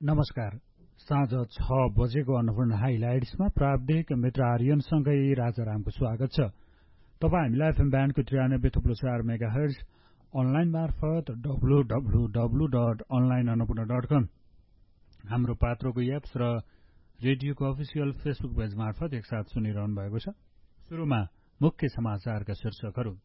नमस्कार। साँझ 6 बजेको अन्नपूर्ण हाइलाइट्समा प्राविधिक मित्र आर्यनसँगै राजारामको स्वागत छ। तपाईँ हामीलाई एफएम ब्यान्डको 93.4 मेगाहर्ज, अनलाइन मार्फत www.onlineannapurna.com, हाम्रो पात्रोको एप्स र रेडियोको अफिसियल फेसबुक पेज मार्फत एकसाथ सुनिरहनु भएको छ। सुरुमा मुख्य समाचारका शीर्षकहरू।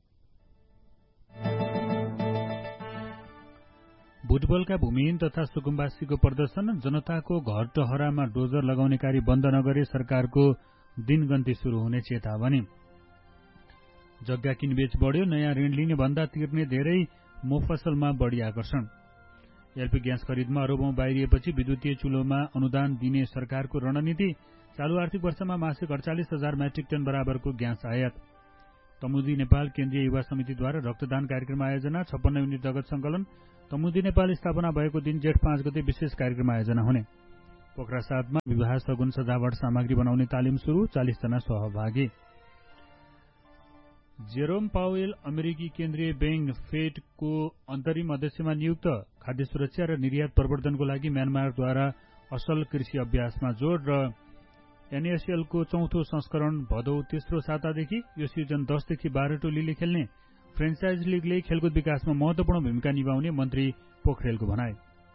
बुटबलका भूमिहीन तथा सुकुम्बासीको प्रदर्शन, जनताको घर टहरामा डोजर लगाउने कार्य बन्द नगरे सरकारको दिनगन्ती शुरू हुने चेतावनी। जग्गा किनबेच बढ्यो, नयाँ ऋण लिने भन्दा तिर्ने धेरै, मोफसलमा बढी आकर्षण। एलपी ग्यास खरिदमा अरबौं बाहिरिएपछि विद्युतीय चुलोमा अनुदान दिने सरकारको रणनीति। चालू आर्थिक वर्षमा मासिक 48,000 मेट्रिक टन बराबरको ग्यास आयात। तमुदी नेपाल केन्द्रीय युवा समितिद्वारा रक्तदान कार्यक्रम आयोजना, 56 युनिट नगद संकलन। तमुदी नेपाल स्थापना भएको दिन जेठ 5 गते विशेष कार्यक्रम आयोजना हुने। पोखरा 7 मा विवाह सगुन सजावट सामग्री बनाउने तालिम सुरु, 40 जना सहभागी। जेरोम पावेल अमेरिकी केन्द्रीय बैंक फेडको अन्तरिम अध्यक्षमा नियुक्त। खाद्य सुरक्षा र निर्यात प्रवर्धनको लागि म्यानमारद्वारा असल कृषि अभ्यासमा जोड र एनएसएलको चौथो संस्करण भदौ तेस्रो सातादेखि। यो सिजन 10 देखि 12 टोलीले खेल्ने। फ्रेन्चाइज लीगले खेलकुद विकासमा महत्वपूर्ण भूमिका निभाउने मन्त्री पोखरेलको भनाइ।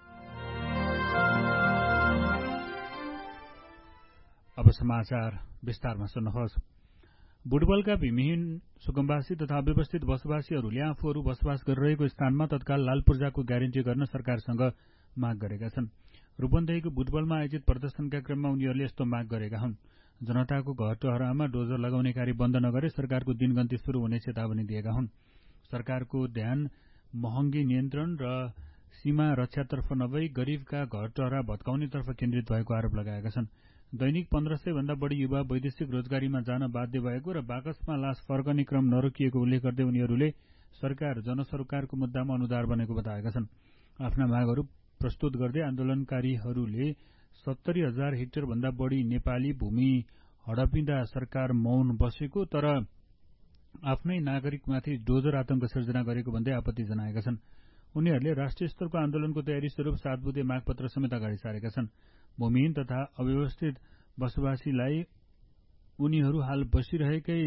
अब समाचार विस्तारमा सुन्नुहोस्। बुटबलका भूमिहीन, सुकुम्बासी तथा अव्यवस्थित बसोबासीहरूले आफूहरू बसोबास गरिरहेको स्थानमा तत्काल लाल पूर्जाको ग्यारेन्टी गर्न सरकारसँग माग गरेका छन्। रूपन्देहीको बुटबलमा आयोजित प्रदर्शनका क्रममा उनीहरूले यस्तो माग गरेका हुन्। जनताको घर टहरामा डोजर लगाउने कार्य बन्द नगरे सरकारको दिनगन्ती शुरू हुने चेतावनी दिएका हुन्। सरकारको ध्यान महँगी नियन्त्रण र सीमा रक्षातर्फ नभई गरीबका घर टहरा भत्काउनेतर्फ केन्द्रित भएको आरोप लगाएका छन्। दैनिक 1500 भन्दा बढी युवा वैदेशिक रोजगारीमा जान बाध्य भएको र बाकसमा लास फर्कने क्रम नरोकिएको उल्लेख गर्दै उनीहरूले सरकार जनसरोकारको मुद्दामा अनुदार बनेको बताएका छन्। आफ्ना मागहरू प्रस्तुत गर्दै आन्दोलनकारीहरूले 70,000 हेक्टर भन्दा बढी नेपाली भूमि हडपिँदा सरकार मौन बसेको तर आफ्नै नागरिकमाथि डोजर आतंक सिर्जना गरेको भन्दै आपत्ति जनाएका छन्। उनीहरूले राष्ट्रिय स्तरको आन्दोलनको तयारी स्वरूप 7 बुँदे मागपत्र समेत अगाडि सारेका छन्। भूमिहीन तथा अव्यवस्थित बसोबासीलाई उनीहरू हाल बसिरहेकै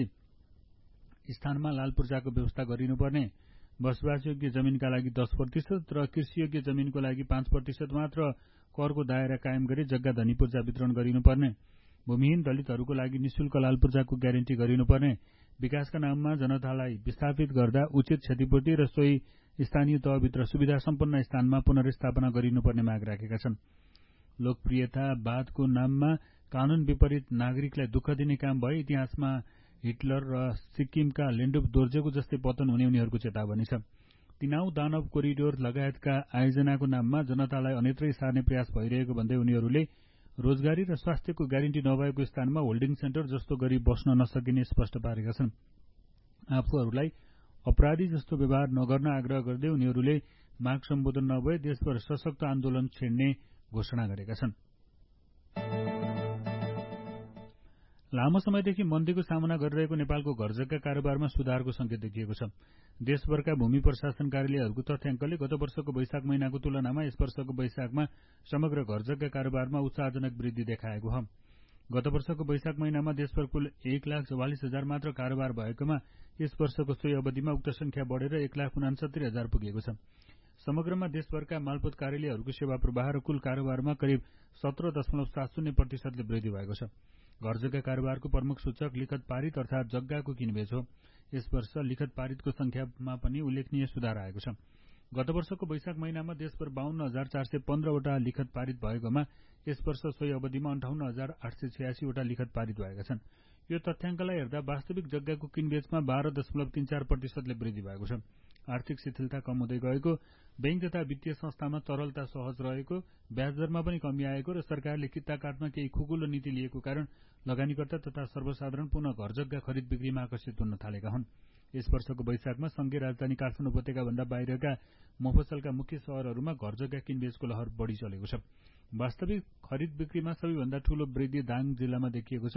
स्थानमा लाल पूर्जाको व्यवस्था गरिनुपर्ने, बसोबासयोग्य जमिनका लागि 10% र कृषियोग्य जमिनको लागि 5% मात्र करको दायरा कायम गरी जग्गा धनी पूर्जा वितरण गरिनुपर्ने, भूमिहीन दलितहरूको लागि निःशुल्क लाल पूर्जाको ग्यारेन्टी गरिनुपर्ने, विकासका नाममा जनतालाई विस्थापित गर्दा उचित क्षतिपूर्ति र सोही स्थानीय तहभित्र सुविधा सम्पन्न स्थानमा पुनर्स्थापना गरिनुपर्ने माग राखेका छन्। लोकप्रियतावादको नाममा कानून विपरीत नागरिकलाई दुःख दिने काम भए इतिहासमा हिटलर र सिक्किमका लेन्डुप दोर्जेको जस्तै पतन हुने उनीहरूको चेतावनी छ। तिनाउ दानव कोरिडोर लगायतका आयोजनाको नाममा जनतालाई अन्यत्रै सार्ने प्रयास भइरहेको भन्दै उनीहरूले रोजगारी र स्वास्थ्यको ग्यारेन्टी नभएको स्थानमा होल्डिङ सेन्टर जस्तो गरी बस्न नसकिने स्पष्ट पारेका छन्। आफूहरूलाई अपराधी जस्तो व्यवहार नगर्न आग्रह गर्दै उनीहरूले माग सम्बोधन नभए देशभर सशक्त आन्दोलन छेड्ने घोषणा गरेका छन्। लामो समयदेखि मन्दीको सामना गरिरहेको नेपालको घरजग्गा कारोबारमा सुधारको संकेत देखिएको छ। देशभरका भूमि प्रशासन कार्यालयहरूको तथ्याङ्कले गत वर्षको वैशाख महिनाको तुलनामा यस वर्षको वैशाखमा समग्र घरजग्गा कारोबारमा उत्साहजनक वृद्धि देखाएको हो। गत वर्षको वैशाख महिनामा देशभर कुल 1,44,000 मात्र कारोबार भएकोमा यस वर्षको सोही अवधिमा उक्त संख्या बढेर 1,69,000 पुगेको छ। समग्रमा देशभरका मालपोत कार्यालयहरूको सेवा प्रवाह र कुल कारोबारमा करिब 17.70% वृद्धि भएको छ। घरजग्गा कारोबारको प्रमुख सूचक लिखत पारित अर्थात जग्गाको किनबेच हो। यस वर्ष लिखत पारितको संख्यामा पनि उल्लेखनीय सुधार आएको छ। गत वर्षको वैशाख महिनामा देशभर 52,415 वटा लिखत पारित भएकोमा यस वर्ष सोही अवधिमा 58,886 वटा लिखत पारित भएका छन्। यो तथ्याङ्कलाई हेर्दा वास्तविक जग्गाको किनबेचमा 12.34% वृद्धि भएको छ। आर्थिक शिथिलता कम हुँदै गएको, बैंक तथा वित्तीय संस्थामा तरलता सहज रहेको, ब्याजदरमा पनि कमी आएको र सरकारले किता काटमा केही खुकुलो नीति लिएको कारण लगानीकर्ता तथा सर्वसाधारण पुनः घरजग्गा खरिद बिक्रीमा आकर्षित हुन थालेका हुन्। यस वर्षको वैशाखमा संघीय राजधानी काठमाडौँ उपत्यका भन्दा बाहिरका मफसलका मुख्य शहरहरूमा घरजग्गा किनबेचको लहर बढी चलेको छ। वास्तविक खरिद बिक्रीमा सबैभन्दा ठूलो वृद्धि दाङ जिल्लामा देखिएको छ।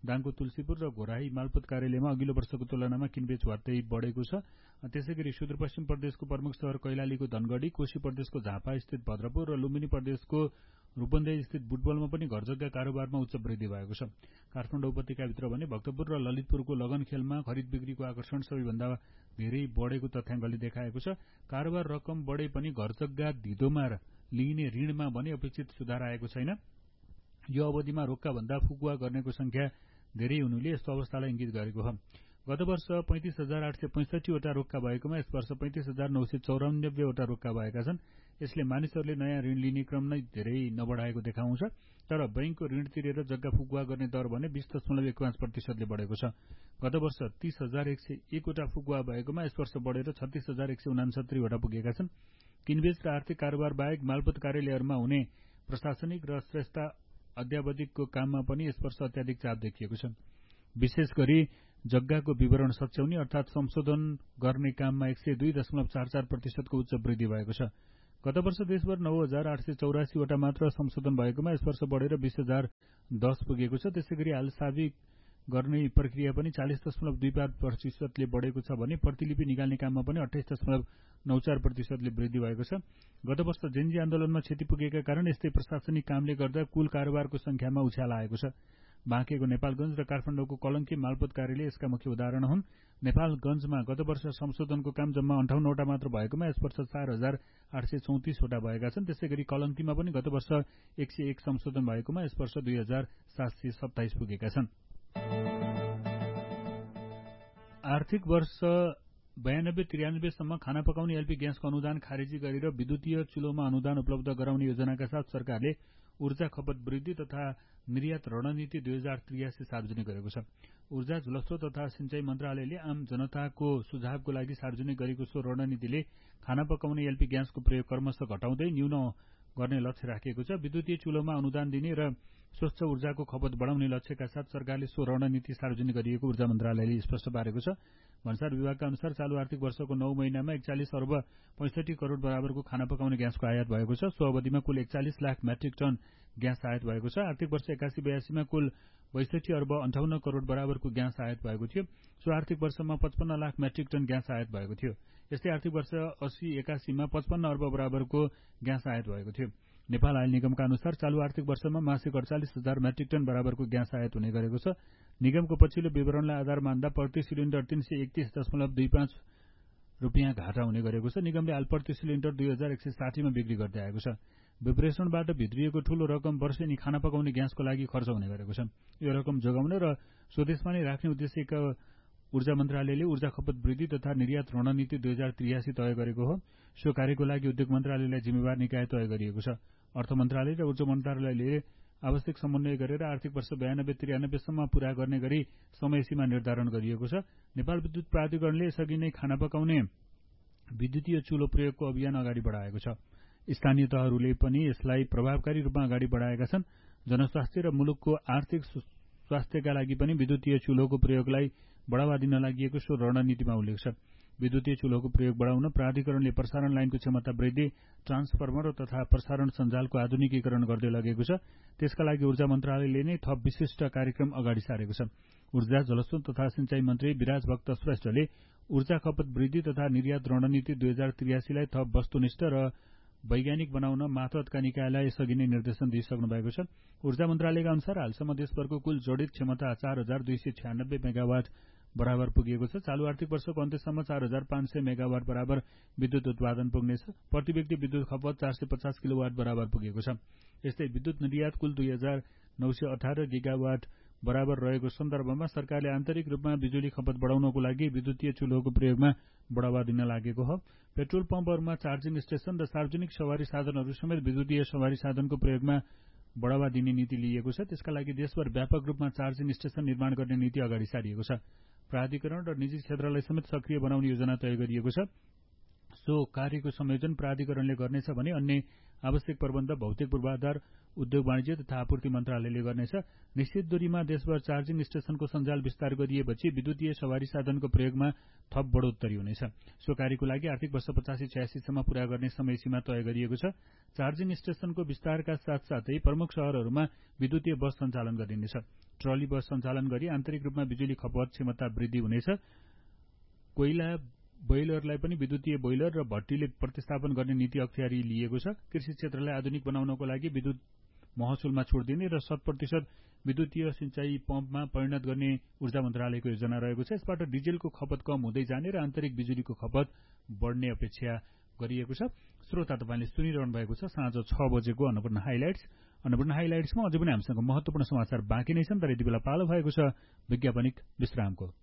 दाङको तुलसीपुर र घोराही मालपोत कार्यालयमा अघिल्लो वर्षको तुलनामा किनबेच भत्तै बढेको छ। त्यसैगरी सुदूरपश्चिम प्रदेशको प्रमुख शहर कैलालीको धनगढी, कोशी प्रदेशको झापा स्थित भद्रपुर र लुम्बिनी प्रदेशको रूपन्देही स्थित बुटबलमा पनि घरजग्गा कारोबारमा उच्च वृद्धि भएको छ। काठमाडौँ उपत्यकाभित्र भने भक्तपुर र ललितपुरको लगनखेलमा खरिद बिक्रीको आकर्षण सबैभन्दा धेरै बढेको तथ्याङ्कले देखाएको छ। कारोबार रकम बढे पनि घरजग्गा धितोमा लिइने ऋणमा भने अपेक्षित सुधार आएको छैन। यो अवधिमा रोक्का भन्दा फुकुवा गर्नेको संख्या धेरै हुनुले यस्तो अवस्थालाई इंगित गरेको हो। गत वर्ष 35,865 वटा रोक्का भएकोमा यस वर्ष 35,994 वटा रोक्का भएका छन्। यसले मानिसहरूले नयाँ ऋण लिने क्रम नै धेरै नबढाएको देखाउँछ। तर बैंकको ऋण तिरेर जग्गा फुकुवा गर्ने दर भने 20.15% बढेको छ। गत वर्ष 30,101 वटा फुकुवा भएकोमा यस वर्ष बढेर 36,169 वटा पुगेका छन्। किनबेच र आर्थिक कारोबार बाहेक मालपोत कार्यालयहरूमा हुने प्रशासनिक र श्रेष्ठ अध्यावधिकको काममा पनि यस वर्ष अत्याधिक चाप देखिएको छ। विशेष गरी जग्गाको विवरण सच्याउने अर्थात् संशोधन गर्ने काममा 102.44% को उच्च वृद्धि भएको छ। गत वर्ष देशभर 9,884 वटा मात्र संशोधन भएकोमा यस वर्ष बढेर 20,010 पुगेको छ। त्यसैगरी हाल साबिक गर्ने प्रक्रिया पनि 40.25% बढेको छ भने प्रतिलिपि निकाल्ने काममा पनि 28.94% वृद्धि भएको छ। गत वर्ष जेन्जी आन्दोलनमा क्षति पुगेका कारण यस्तै प्रशासनिक कामले गर्दा कुल कारोबारको संख्यामा उछाल आएको छ। बाँकेको नेपालगञ्ज र काठमाडौँको कलङ्की मालपोत कार्यालय यसका मुख्य उदाहरण हुन्। नेपालगञ्जमा गत वर्ष संशोधनको काम जम्मा 58 वटा मात्र भएकोमा यस वर्ष 4,834 वटा भएका छन्। त्यसैगरी कलङ्कीमा पनि गत वर्ष 101 संशोधन भएकोमा यस वर्ष 2,727 पुगेका छन्। आर्थिक वर्ष 92-93 सम्म खाना पकाउने एलपी ग्यासको अनुदान खारेजी गरेर विद्युतीय चुलोमा अनुदान उपलब्ध गराउने योजनाका साथ सरकारले ऊर्जा खपत वृद्धि तथा निर्यात रणनीति 2083 सार्वजनिक गरेको छ। ऊर्जा जलस्रोत तथा सिंचाई मन्त्रालयले आम जनताको सुझावको लागि सार्वजनिक गरेको सो रणनीतिले खाना पकाउने एलपी ग्यासको प्रयोग क्रमशः घटाउँदै न्यून गर्ने लक्ष्य राखेको छ। विद्युतीय चुलोमा अनुदान दिने र स्वच्छ ऊर्जाको खपत बढाउने लक्ष्यका साथ सरकारले सो रणनीति सार्वजनिक गरिएको ऊर्जा मन्त्रालयले स्पष्ट पारेको छ। भन्सार विभागका अनुसार चालू आर्थिक वर्षको 9 महिनामा 41 अर्ब 65 करोड़ बराबरको खाना पकाउने ग्यासको आयात भएको छ। सो अवधिमा कुल 41 लाख मेट्रिक टन ग्यास आयात भएको छ। आर्थिक वर्ष 81-82 मा कुल 62 अर्ब 58 करोड़ बराबरको ग्यास आयात भएको थियो। सो आर्थिक वर्षमा 55 लाख मेट्रिक टन ग्यास आयात भएको थियो। यस्तै आर्थिक वर्ष 80-81 मा 55 अर्ब बराबरको ग्यास आयात भएको थियो। नेपाल आयल निगमका अनुसार चालू आर्थिक वर्षमा मासिक 48,000 मेट्रिक टन बराबरको ग्यास आयात हुने गरेको छ। निगमको पछिल्लो विवरणलाई आधार मान्दा प्रति सिलिण्डर 331.25 रुपियाँ घाटा हुने गरेको छ। निगमले हाल प्रति सिलिण्डर 2160 मा बिक्री गर्दै आएको छ। विप्रेषणबाट भित्रिएको ठूलो रकम वर्षेनी खाना पकाउने ग्यासको लागि खर्च हुने गरेको छ। यो रकम जोगाउन र स्वदेशमा नै राख्ने उद्देश्यका ऊर्जा मन्त्रालयले ऊर्जा खपत वृद्धि तथा निर्यात रणनीति 2083 तय गरेको हो। सो कार्यको लागि उद्योग मन्त्रालयलाई जिम्मेवार निकाय तय गरिएको छ। अर्थ मन्त्रालय र ऊर्जा मन्त्रालयले आवश्यक समन्वय गरेर आर्थिक वर्ष 92-93 सम्म पूरा गर्ने गरी समयसीमा निर्धारण गरिएको छ। नेपाल विद्युत प्राधिकरणले यसअघि नै खाना पकाउने विद्युतीय चुलो प्रयोगको अभियान अगाडि बढाएको छ। स्थानीय तहहरूले पनि यसलाई प्रभावकारी रूपमा अगाडि बढाएका छन्। जनस्वास्थ्य र मुलुकको आर्थिक स्वास्थ्यका लागि पनि विद्युतीय चुलोको प्रयोगलाई बढ़ावा दिन लागि सो रणनीतिमा उल्लेख छ। विद्युतीय चुलोको प्रयोग बढाउन प्राधिकरणले प्रसारण लाइनको क्षमता वृद्धि, ट्रान्सफर्मर तथा प्रसारण सञ्जालको आधुनिकीकरण गर्दै लगेको छ। त्यसका लागि ऊर्जा मन्त्रालयले नै थप विशिष्ट कार्यक्रम अगाडि सारेको छ। ऊर्जा जलस्रोत तथा सिंचाई मन्त्री विराज भक्त श्रेष्ठले ऊर्जा खपत वृद्धि तथा निर्यात रणनीति 2083 लाई थप वस्तुनिष्ठ र वैज्ञानिक बनाउन मातहतका निकायलाई यसअघि नै निर्देशन दिइसक्नु भएको छ। ऊर्जा मन्त्रालयका अनुसार हालसम्म देशभरको कुल जडित क्षमता 4,296 मेगावाट बराबर पुगेको छ। चालू आर्थिक वर्षको अन्त्यसम्म 4,500 मेगावाट बराबर विद्युत उत्पादन पुग्नेछ। प्रति व्यक्ति विद्युत खपत 450 किलोवाट बराबर पुगेको छ। यस्तै विद्युत निर्यात कुल 2,918 गिगावाट बराबर रहेको सन्दर्भमा सरकारले आन्तरिक रूपमा बिजुली खपत बढाउनको लागि विद्युतीय चुलोको प्रयोगमा बढ़ावा दिन लागेको हो। पेट्रोल पम्पहरूमा चार्जिङ स्टेशन र सार्वजनिक सवारी साधनहरू समेत विद्युतीय सवारी साधनको प्रयोगमा बढ़ावा दिने नीति लिएको छ। त्यसका लागि देशभर व्यापक रूपमा चार्जिङ स्टेशन निर्माण गर्ने नीति अगाडि सारिएको छ। प्राधिकरण र निजी क्षेत्रलाई समेत सक्रिय बनाउने योजना तय गरिएको छ। सो कार्यको संयोजन प्राधिकरणले गर्नेछ भने अन्य आवश्यक प्रबन्ध भौतिक पूर्वाधार उद्योग वाणिज्य तथा आपूर्ति मन्त्रालयले गर्नेछ। निश्चित दूरीमा देशभर चार्जिङ स्टेशनको सञ्जाल विस्तार गरिएपछि विद्युतीय सवारी साधनको प्रयोगमा थप बढोत्तरी हुनेछ। सो कार्यको लागि आर्थिक वर्ष 85-86 सम्म पूरा गर्ने समय सीमा तय गरिएको छ। चार्जिङ स्टेशनको विस्तारका साथसाथै प्रमुख शहरहरूमा विद्युतीय बस सञ्चालन गरिनेछ। ट्रली बस सञ्चालन गरी आन्तरिक रूपमा बिजुली खपत क्षमता वृद्धि हुनेछ। कोइला बोइलरलाई पनि विद्युतीय बोइलर र भट्टीले प्रतिस्थापन गर्ने नीति अख्तियारी लिएको छ। कृषि क्षेत्रलाई आधुनिक बनाउनको लागि विद्युत महसुलमा छुट दिने र 100% विद्युतीय सिंचाई पम्पमा परिणत गर्ने ऊर्जा मन्त्रालयको योजना रहेको छ। यसबाट डिजेलको खपत कम हुँदै जाने र आन्तरिक बिजुलीको खपत बढ्ने अपेक्षा गरिएको छ। श्रोता, तपाईले सुनिरहनु भएको छ साँझ 6 बजेको अन्नपूर्ण हाइलाइट्स। अन्नपूर्ण हाइलाइट्समा अझै पनि हामीसँग महत्वपूर्ण समाचार बाँकी नै छन्, तर यति बेला पालो भएको छ विज्ञापनिक विश्रामको।